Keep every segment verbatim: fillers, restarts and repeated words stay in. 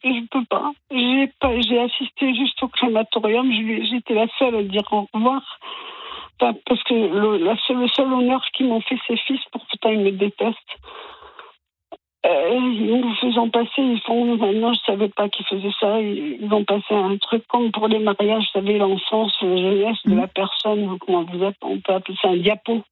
je peux pas. J'ai pas, j'ai assisté juste au crématorium. Je lui- J'étais la seule à dire au revoir. Enfin, parce que le, la seule, le seul honneur qu'ils m'ont fait ses fils, pourtant ils me détestent. Euh, ils nous faisant passer, ils font, maintenant je savais pas qu'ils faisaient ça, ils, ils ont passé un truc comme pour les mariages, vous savez, l'enfance, la jeunesse de la personne, comment vous êtes, on peut appeler ça un diapo.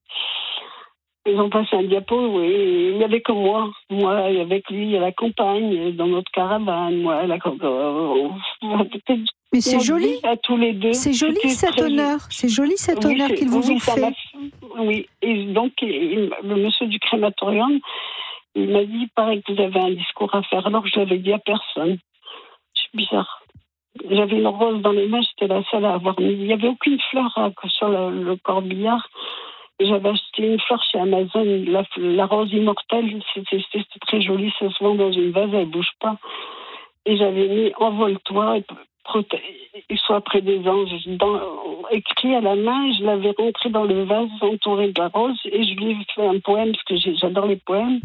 Ils ont passé un diapo, et il y avait que moi. Moi, avec lui, il y a la campagne, dans notre caravane, moi, la campagne. Mais c'est joli. À tous les deux. C'est joli C'était cet très... honneur. C'est joli cet oui, honneur qu'ils vous oui, ont ça fait. m'a... Oui, et donc il, le monsieur du crématorium, il m'a dit, il paraît que vous avez un discours à faire, alors que je l'avais dit à personne. C'est bizarre. J'avais une rose dans les mains, j'étais la seule à avoir mis. Il n'y avait aucune fleur hein, sur le, le corbillard. J'avais acheté une fleur chez Amazon, la, la rose immortelle, c'était, c'était très joli, ça se vend dans une vase, elle ne bouge pas. Et j'avais mis envole-toi, et soit près des anges, dans, écrit à la main, je l'avais rentré dans le vase entouré de la rose, et je lui ai fait un poème, parce que j'ai, j'adore les poèmes.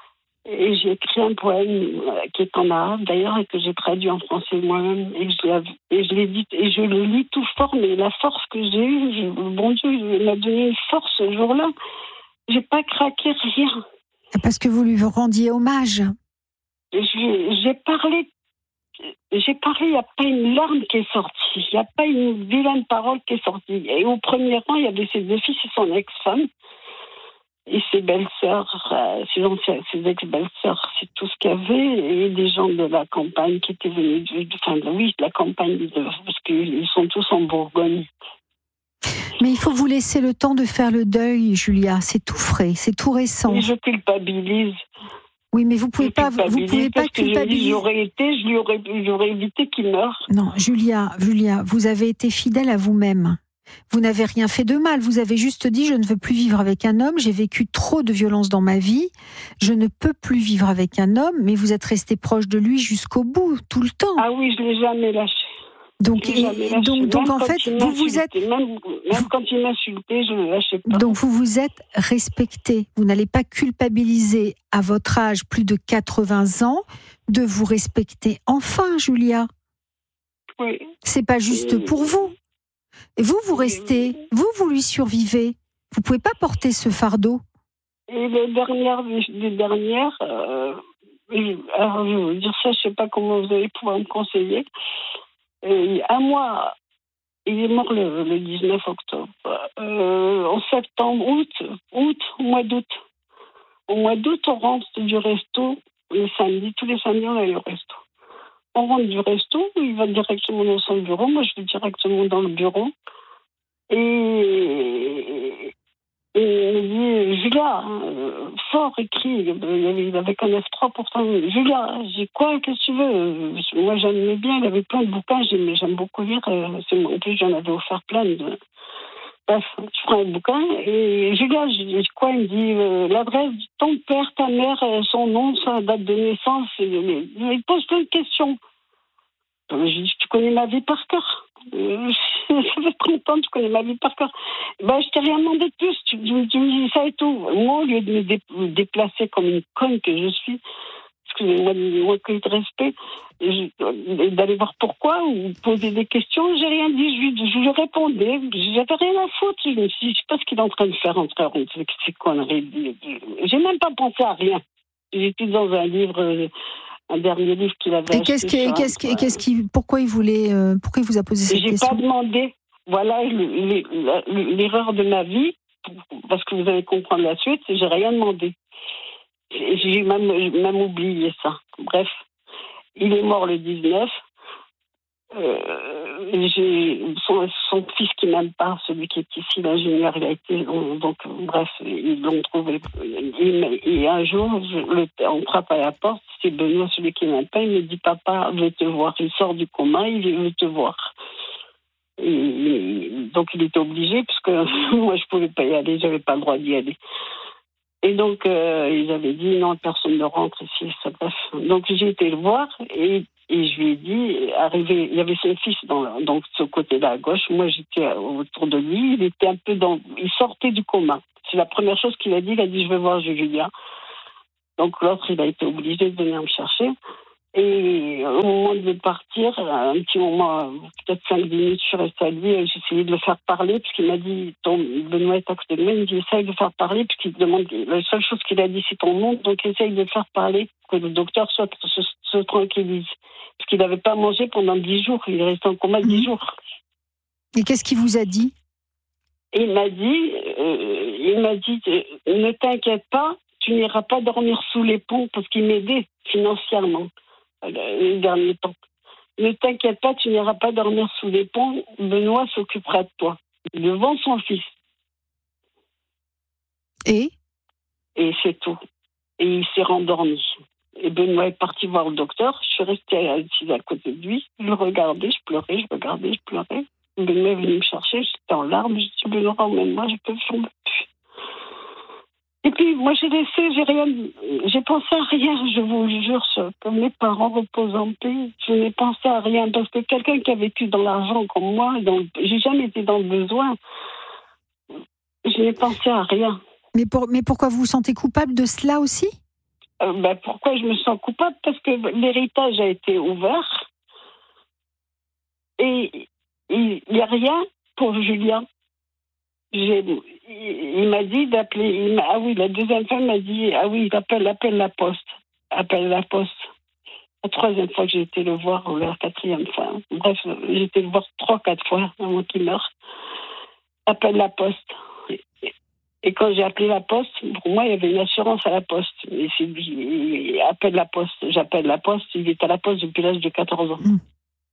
Et j'ai écrit un poème qui est en arabe d'ailleurs et que j'ai traduit en français moi-même et je l'ai, et je l'ai dit et je le lis tout fort, mais la force que j'ai eue, je, bon Dieu, il m'a donné une force ce jour-là. J'ai pas craqué, rien. Parce que vous lui rendiez hommage. J'ai, j'ai parlé, j'ai parlé, il n'y a pas une larme qui est sortie, il n'y a pas une vilaine parole qui est sortie. Et au premier rang, il y avait ses deux fils et son ex-femme. Et ses belles-sœurs, euh, ses, anciennes, ses ex-belles-sœurs, c'est tout ce qu'il y avait. Et des gens de la campagne qui étaient venus, de, de, enfin, oui, de la campagne, de, parce qu'ils sont tous en Bourgogne. Mais il faut vous laisser le temps de faire le deuil, Julia. C'est tout frais, c'est tout récent. Et je culpabilise. Oui, mais vous pouvez pas, vous pouvez pas culpabiliser. J'aurais été, je lui aurais, j'aurais évité qu'il meure. Non, Julia, Julia, vous avez été fidèle à vous-même. Vous n'avez rien fait de mal, vous avez juste dit « je ne veux plus vivre avec un homme, j'ai vécu trop de violence dans ma vie, je ne peux plus vivre avec un homme », mais vous êtes resté proche de lui jusqu'au bout, tout le temps. Ah oui, je ne l'ai jamais lâché. Donc, et, lâché. donc, donc en fait, vous vous êtes... Même, même quand il m'insultait, je ne le lâchais pas. Donc vous vous êtes respecté, vous n'allez pas culpabiliser à votre âge, plus de quatre-vingts ans, de vous respecter. Enfin, Julia, oui. C'est pas juste pour vous. Et vous, vous restez, vous, vous lui survivez. Vous pouvez pas porter ce fardeau. Et les dernières, les dernières, euh, alors je vais vous dire ça, je sais pas comment vous allez pouvoir me conseiller. Et un mois, il est mort le, le dix-neuf octobre. Euh, en septembre, août, août, au mois d'août. Au mois d'août, on rentre du resto le samedi. Tous les samedis, on allait au resto. On rentre du resto, il va directement dans son bureau. Moi, je vais directement dans le bureau. Et, et il me dit, Julia, euh, fort écrit, il avait, il avait qu'un F trois pourtant. Julia, j'ai quoi, qu'est-ce que tu veux? Moi, j'aimais bien, il avait plein de bouquins, j'aime, j'aime beaucoup lire. C'est, en plus, j'en avais offert plein de. Bref, je prends un bouquin et Julia, j'ai dit quoi? Il me dit euh, l'adresse de ton père, ta mère, son nom, sa date de naissance. Et, et, il pose plein de questions. Je dis, tu connais ma vie par cœur. Euh, ça fait trente ans que tu connais ma vie par cœur. Ben, je t'ai rien demandé de plus. Tu, tu, tu me dis ça et tout. Moi, au lieu de me, dé, me déplacer comme une conne que je suis, excusez-moi de recueillir de respect, je, d'aller voir pourquoi ou poser des questions, j'ai rien dit. Je lui, je lui répondais. J'avais rien à foutre. Je me suis dit, je sais pas ce qu'il est en train de faire en frère. C'est ces conneries. J'ai même pas pensé à rien. J'étais dans un livre. Un dernier livre qu'il avait et qu'est-ce acheté. Qui, qu'est-ce qui, qu'est-ce qui, pourquoi il voulait, euh, pourquoi il vous a posé cette J'ai question? J'ai pas demandé. Voilà l'erreur de ma vie, parce que vous allez comprendre la suite. J'ai rien demandé. J'ai même, même oublié ça. Bref, il est mort le dix-neuf. Euh, j'ai son, son fils qui m'aime pas, celui qui est ici, l'ingénieur, il a été donc bref, ils l'ont trouvé. Et, et un jour, je, le, on frappe à la porte, c'est Benoît, celui qui m'aime pas, il me dit papa veut te voir. Il sort du coma, il veut te voir. Et, et, donc il était obligé parce que moi je pouvais pas y aller, j'avais pas le droit d'y aller. Et donc euh, ils avaient dit non, personne ne rentre ici, ça bref. Donc j'ai été le voir et Et je lui ai dit, arrivé, il y avait son fils dans, dans ce côté-là à gauche. Moi, j'étais autour de lui. Il était un peu dans, il sortait du coma. C'est la première chose qu'il a dit. Il a dit, je veux voir Julia. Donc l'autre, il a été obligé de venir me chercher. Et au moment de partir, un petit moment, peut-être cinq minutes, je suis restée à lui et j'ai essayé de le faire parler, puisqu'il m'a dit, ton Benoît est à côté de moi, il me dit, essaye de le faire parler, puisqu'il demande, la seule chose qu'il a dit, c'est ton nom, donc essaye de le faire parler, que le docteur soit, se, se tranquillise. Parce qu'il n'avait pas mangé pendant dix jours, il est resté en coma dix jours. Et qu'est-ce qu'il vous a dit ? Il m'a dit, euh, il m'a dit, ne t'inquiète pas, tu n'iras pas dormir sous les ponts, parce qu'il m'aidait financièrement. Les derniers temps. Ne t'inquiète pas, tu n'iras pas dormir sous les ponts. Benoît s'occupera de toi. Devant son fils. Et Et c'est tout. Et il s'est rendormi. Et Benoît est parti voir le docteur. Je suis restée assise à côté de lui. Je le regardais, je pleurais, je regardais, je pleurais. Benoît est venu me chercher, j'étais en larmes. Je dis, Benoît, emmène-moi, je peux faire. Et puis, moi, j'ai laissé, j'ai rien, j'ai pensé à rien, je vous le jure, comme mes parents reposent en paix. Je n'ai pensé à rien, parce que quelqu'un qui a vécu dans l'argent comme moi, dans, j'ai jamais été dans le besoin, je n'ai pensé à rien. Mais, pour, mais pourquoi vous vous sentez coupable de cela aussi ? euh, ben, Pourquoi je me sens coupable ? Parce que l'héritage a été ouvert, et il n'y a rien pour Julien. J'ai, il, il m'a dit d'appeler. Il m'a, ah oui, la deuxième fois, il m'a dit ah oui, il appelle, appelle la poste. Appelle la poste. La troisième fois que j'ai été le voir, ou la quatrième fois. Bref, j'ai été le voir trois, quatre fois avant qu'il meure. Appelle la poste. Et, et quand j'ai appelé la poste, pour moi, il y avait une assurance à la poste. Et c'est dit, appelle la poste. J'appelle la poste. Il est à la poste depuis l'âge de quatorze ans. Mmh.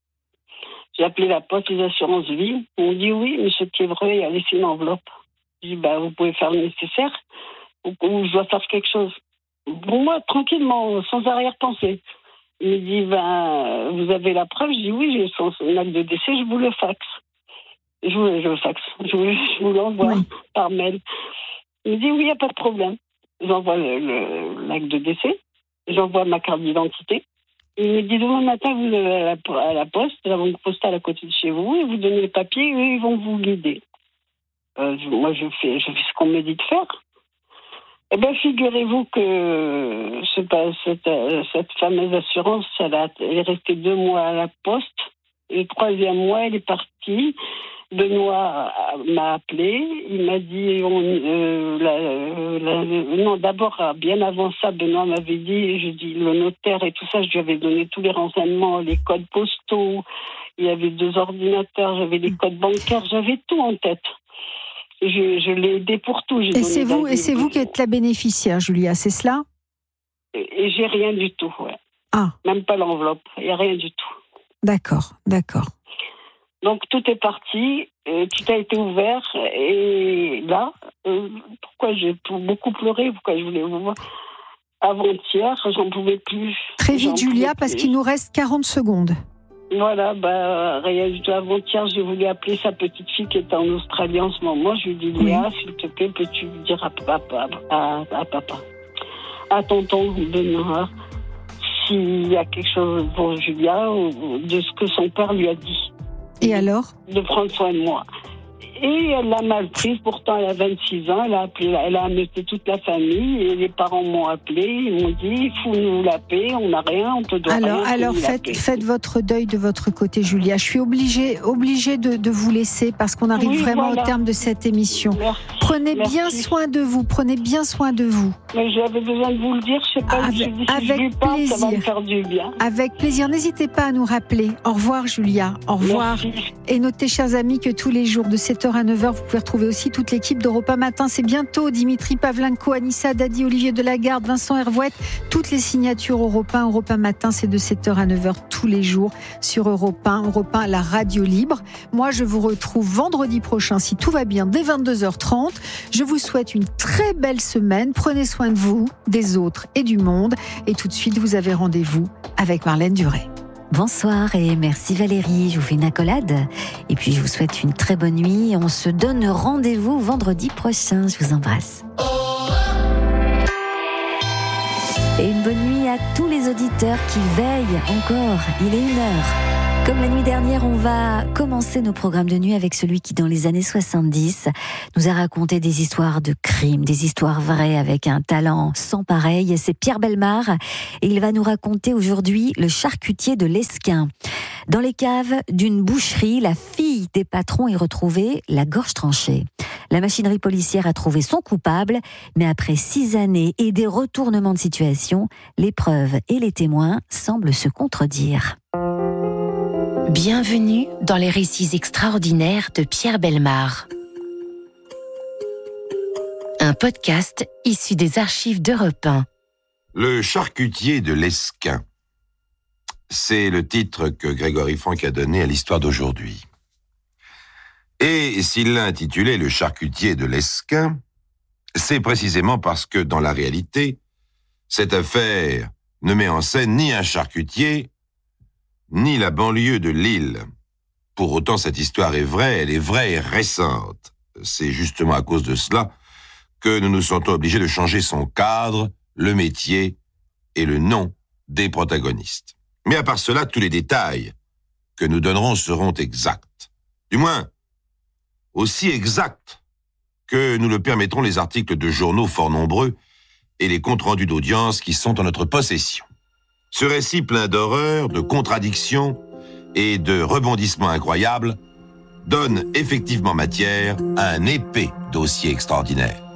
J'ai appelé la poste, les assurances vie. On dit oui, monsieur Thiévreux a laissé une enveloppe. Je dis, bah, vous pouvez faire le nécessaire ou, ou je dois faire quelque chose. Pour moi, tranquillement, sans arrière-pensée. Il me dit, ben, vous avez la preuve. Je dis oui, j'ai son, son acte de décès, je vous le faxe. Je vous, je le faxe. Je vous, je vous l'envoie oui. par mail. Il me dit oui, il n'y a pas de problème. J'envoie le, le, l'acte de décès. J'envoie ma carte d'identité. Il me dit demain matin, vous allez à la, à la poste, la banque postale à côté de chez vous, et vous donnez les papiers, eux, ils vont vous guider. Euh, je, moi, je fais, je fais ce qu'on me dit de faire. Eh bien, figurez-vous que ce, cette, cette fameuse assurance, elle, a, elle est restée deux mois à la poste. Et le troisième mois, elle est partie. Benoît m'a appelé, il m'a dit, on, euh, la, la, non, d'abord, bien avant ça, Benoît m'avait dit, je dis, le notaire et tout ça, je lui avais donné tous les renseignements, les codes postaux, il y avait deux ordinateurs, j'avais les codes bancaires, j'avais tout en tête. Je, je l'ai aidé pour tout. J'ai et c'est vous, et c'est vous qui êtes la bénéficiaire, Julia, c'est cela ? et, et j'ai rien du tout, ouais. Ah. Même pas l'enveloppe, il n'y a rien du tout. D'accord, d'accord. Donc tout est parti, euh, tout a été ouvert, et là, euh, pourquoi j'ai beaucoup pleuré, pourquoi je voulais vous voir avant-hier, j'en pouvais plus. Très vite, Julia, parce qu'il nous reste quarante secondes. Voilà, bah, rien du tout. Avant-hier, j'ai voulu appeler sa petite fille qui est en Australie en ce moment. Je lui ai dit, Léa, oui. S'il te plaît, peux-tu dire à papa, à, à papa, à tonton Benoît, s'il y a quelque chose pour Julia, de ce que son père lui a dit. Et alors ? De prendre soin de moi. Et elle l'a mal prise, pourtant elle a vingt-six ans, elle a appelé, elle a amené toute la famille, et les parents m'ont appelé, ils m'ont dit, fous-nous la paix, on n'a rien, on te doit alors, rien. Alors faites, faites votre deuil de votre côté, Julia. Je suis obligée, obligée de, de vous laisser, parce qu'on arrive oui, vraiment voilà. au terme de cette émission. Merci. Prenez Merci. bien soin de vous, prenez bien soin de vous. Mais j'avais besoin de vous le dire, je sais pas, avec, je dis, si avec je lui parle, plaisir. Ça va me faire du bien. Avec plaisir, n'hésitez pas à nous rappeler. Au revoir Julia, au revoir. Merci. Et notez, chers amis, que tous les jours de sept heures à neuf heures, vous pouvez retrouver aussi toute l'équipe d'Europe un Matin. C'est bientôt Dimitri Pavlenko, Anissa Dadi, Olivier Delagarde, Vincent Hervouette. Toutes les signatures Europe un, Europe un Matin, c'est de sept heures à neuf heures tous les jours sur Europe un. Europe un, la radio libre. Moi, je vous retrouve vendredi prochain, si tout va bien, dès vingt-deux heures trente. Je vous souhaite une très belle semaine. Prenez soin de vous, des autres et du monde. Et tout de suite, vous avez rendez-vous avec Marlène Duret. Bonsoir et merci Valérie, je vous fais une accolade et puis je vous souhaite une très bonne nuit. On se donne rendez-vous vendredi prochain, je vous embrasse. Et une bonne nuit à tous les auditeurs qui veillent encore, il est une heure. Comme la nuit dernière, on va commencer nos programmes de nuit avec celui qui, dans les années soixante-dix, nous a raconté des histoires de crimes, des histoires vraies avec un talent sans pareil. C'est Pierre Bellemare et il va nous raconter aujourd'hui le charcutier de l'Esquin. Dans les caves d'une boucherie, la fille des patrons est retrouvée, la gorge tranchée. La machinerie policière a trouvé son coupable, mais après six années et des retournements de situation, les preuves et les témoins semblent se contredire. Bienvenue dans les récits extraordinaires de Pierre Bellemare. Un podcast issu des archives d'Europe un. Le charcutier de l'Esquin. C'est le titre que Grégory Franck a donné à l'histoire d'aujourd'hui. Et s'il l'a intitulé Le charcutier de l'Esquin, c'est précisément parce que, dans la réalité, cette affaire ne met en scène ni un charcutier, ni la banlieue de Lille. Pour autant, cette histoire est vraie, elle est vraie et récente. C'est justement à cause de cela que nous nous sentons obligés de changer son cadre, le métier et le nom des protagonistes. Mais à part cela, tous les détails que nous donnerons seront exacts. Du moins, aussi exacts que nous le permettront les articles de journaux fort nombreux et les comptes rendus d'audience qui sont en notre possession. Ce récit plein d'horreurs, de contradictions et de rebondissements incroyables donne effectivement matière à un épais dossier extraordinaire.